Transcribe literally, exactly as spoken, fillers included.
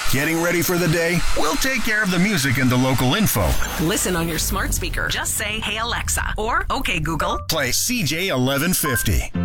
Getting ready for the day? We'll take care of the music and the local info. Listen on your smart speaker. Just say, "Hey Alexa," or "Okay Google." Play C J eleven fifty.